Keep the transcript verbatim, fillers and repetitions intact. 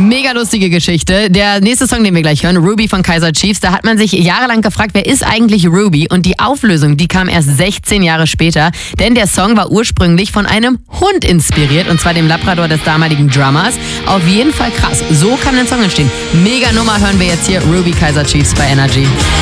Mega lustige Geschichte. Der nächste Song, den wir gleich hören, Ruby von Kaiser Chiefs, da hat man sich jahrelang gefragt, wer ist eigentlich Ruby? Und die Auflösung, die kam erst sechzehn Jahre später, denn der Song war ursprünglich von einem Hund inspiriert, und zwar dem Labrador des damaligen Drummers. Auf jeden Fall krass. So kann ein Song entstehen. Mega Nummer hören wir jetzt hier, Ruby Kaiser Chiefs bei Energy.